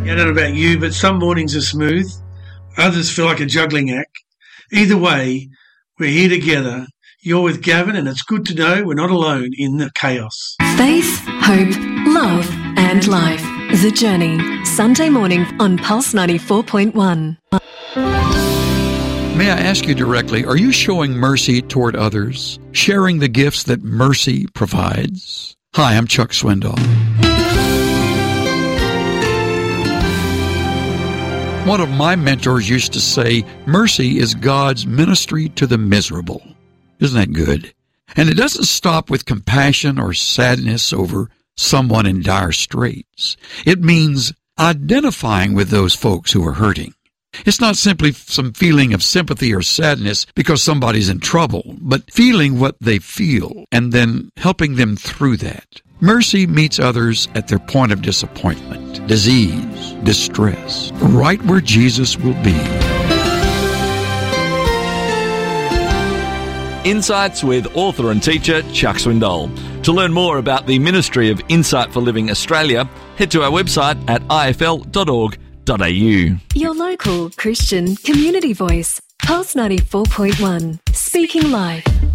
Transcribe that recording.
I don't know about you, but some mornings are smooth. Others feel like a juggling act. Either way, we're here together. You're with Gavin, and it's good to know we're not alone in the chaos. Faith, hope, love and life. The Journey. Sunday morning on Pulse 94.1. May I ask you directly, are you showing mercy toward others? Sharing the gifts that mercy provides? Hi, I'm Chuck Swindoll. One of my mentors used to say, mercy is God's ministry to the miserable. Isn't that good? And it doesn't stop with compassion or sadness over someone in dire straits. It means identifying with those folks who are hurting. It's not simply some feeling of sympathy or sadness because somebody's in trouble, but feeling what they feel and then helping them through that. Mercy meets others at their point of disappointment, disease, distress, right where Jesus will be. Insights with author and teacher Chuck Swindoll. To learn more about the Ministry of Insight for Living Australia, head to our website at ifl.org.au. Your local Christian community voice. Pulse 94.1. Speaking life.